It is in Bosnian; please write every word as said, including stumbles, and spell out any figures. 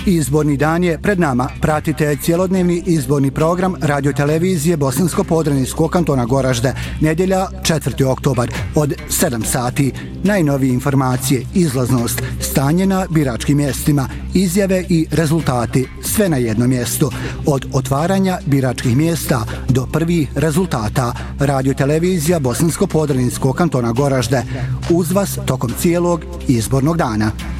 Izborni dan je pred nama. Pratite cjelodnevni izborni program radiotelevizije Bosansko-Podrinjskog kantona Goražde. Nedjelja četvrti oktobar od sedam sati. Najnovije informacije, izlaznost, stanje na biračkim mjestima, izjave i rezultati. Sve na jednom mjestu. Od otvaranja biračkih mjesta do prvih rezultata. Radiotelevizija Bosansko-Podrinjskog kantona Goražde. Uz vas tokom cijelog izbornog dana.